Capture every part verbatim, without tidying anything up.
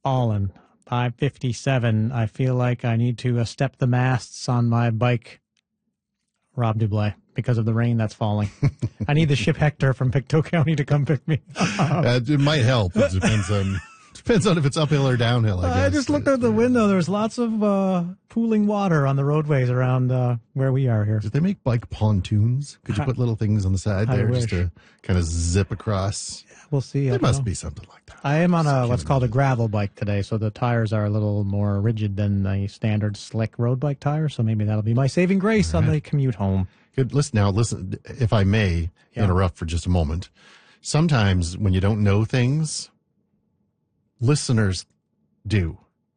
fallen. five fifty-seven. I feel like I need to uh, step the masts on my bike, Rob Dublé, because of the rain that's falling. I need the ship Hector from Pictou County to come pick me up. Uh, it might help. It depends on depends on if it's uphill or downhill, I guess. I just looked out the window. There's lots of uh, pooling water on the roadways around uh, where we are here. Did they make bike pontoons? Could you put little things on the side I there wish. just to kind of zip across? Yeah, we'll see. There I don't must know. be something like that. I am on a Can't what's called a imagine. gravel bike today, so the tires are a little more rigid than the standard slick road bike tire. So maybe that'll be my saving grace on the commute home. Good. Listen now. Listen, if I may Yeah. interrupt for just a moment. Sometimes when you don't know things, listeners do,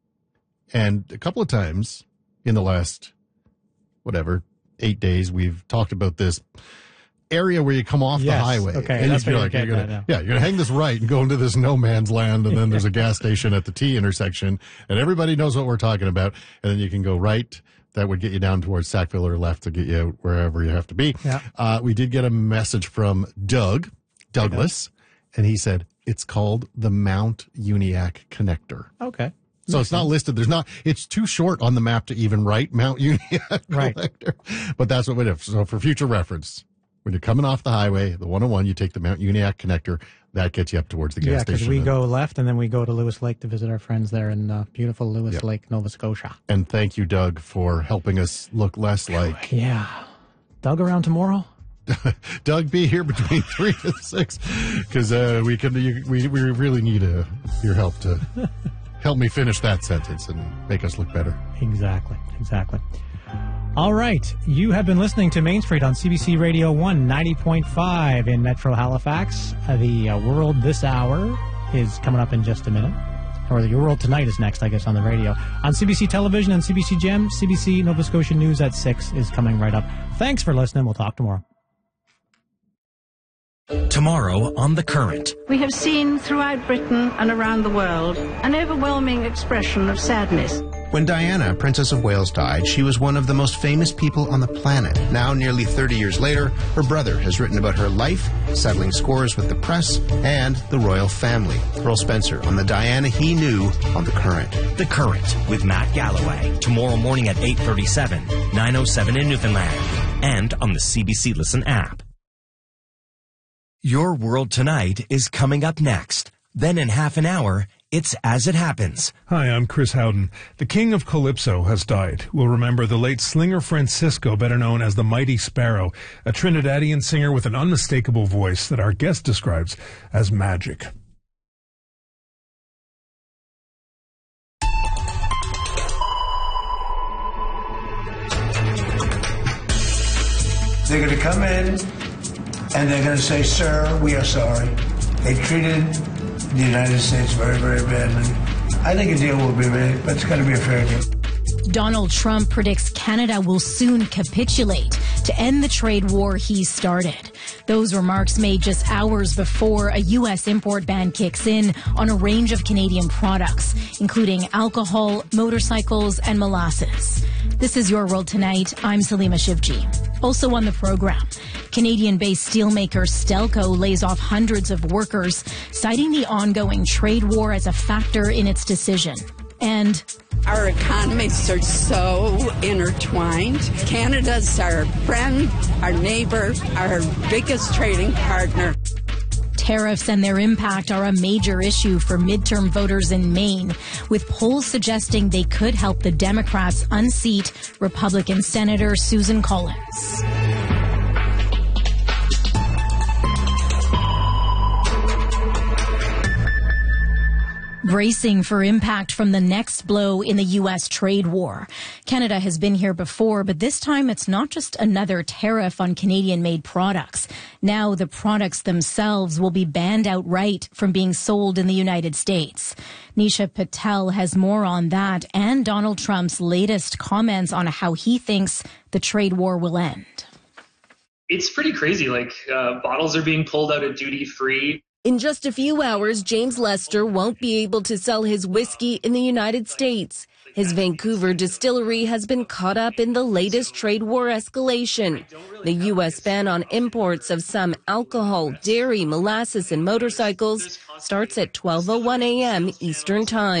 and a couple of times in the last whatever eight days, we've talked about this area where you come off Yes, the highway. okay, and that's you feel what like you're you're getting gonna, at now. yeah, you're gonna hang this right and go into this no man's land, and then there's a gas station at the T intersection, and everybody knows what we're talking about, and then you can go right. That would get you down towards Sackville, or left to get you out wherever you have to be. Yeah. Uh, we did get a message from Doug Douglas, and he said it's called the Mount Uniacke Connector. Okay. So it's not listed. There's not, it's too short on the map to even write Mount Uniacke Right. Connector. But that's what we do. So for future reference, when you're coming off the highway, the one oh one, you take the Mount Uniacke Connector. That gets you up towards the gas Yeah, station. because we And- go left and then we go to Lewis Lake to visit our friends there in uh, beautiful Lewis Yep. Lake, Nova Scotia. And thank you, Doug, for helping us look less like Yeah. Doug around tomorrow? Doug. Be here between three and six, because uh, we can. You, we we really need uh, your help to help me finish that sentence and make us look better. Exactly. Exactly. All right. You have been listening to Main Street on C B C Radio one ninety point five in Metro Halifax. Uh, the uh, World This Hour is coming up in just a minute. Or the World Tonight is next, I guess, on the radio. On C B C Television and C B C Gem, C B C Nova Scotia News at six is coming right up. Thanks for listening. We'll talk tomorrow. Tomorrow on The Current. We have seen throughout Britain and around the world an overwhelming expression of sadness. When Diana, Princess of Wales, died, she was one of the most famous people on the planet. Now, nearly thirty years later, her brother has written about her life, settling scores with the press, and the royal family. Earl Spencer on the Diana he knew on The Current. The Current with Matt Galloway. Tomorrow morning at eight thirty-seven, nine oh seven in Newfoundland. And on the C B C Listen app. Your World Tonight is coming up next. Then in half an hour, it's As It Happens. Hi, I'm Chris Howden. The king of Calypso has died. We'll remember the late Slinger Francisco, better known as the Mighty Sparrow, a Trinidadian singer with an unmistakable voice that our guest describes as magic. They're going to come in and they're going to say, sir, we are sorry. They treated the United States very, very badly. I think a deal will be made, but it's going to be a fair deal. Donald Trump predicts Canada will soon capitulate to end the trade war he started. Those remarks made just hours before a U S import ban kicks in on a range of Canadian products, including alcohol, motorcycles, and molasses. This is Your World Tonight. I'm Salima Shivji. Also on the program, Canadian-based steelmaker Stelco lays off hundreds of workers, citing the ongoing trade war as a factor in its decision. And our economies are so intertwined. Canada's our friend, our neighbor, our biggest trading partner. Tariffs and their impact are a major issue for midterm voters in Maine, with polls suggesting they could help the Democrats unseat Republican Senator Susan Collins. Bracing for impact from the next blow in the U S trade war. Canada has been here before, but this time it's not just another tariff on Canadian-made products. Now the products themselves will be banned outright from being sold in the United States. Nisha Patel has more on that and Donald Trump's latest comments on how he thinks the trade war will end. It's pretty crazy. Like, uh, bottles are being pulled out of duty-free. In just a few hours, James Lester won't be able to sell his whiskey in the United States. His Vancouver distillery has been caught up in the latest trade war escalation. The U S ban on imports of some alcohol, dairy, molasses, and motorcycles starts at twelve oh one a.m. Eastern Time.